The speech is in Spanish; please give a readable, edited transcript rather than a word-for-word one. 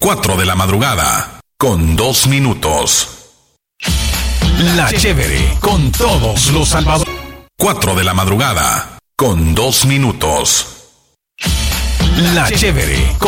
4 de la madrugada, con 2 minutos. La Chévere, con todos los salvadores. 4 de la madrugada, con 2 minutos. La Chévere.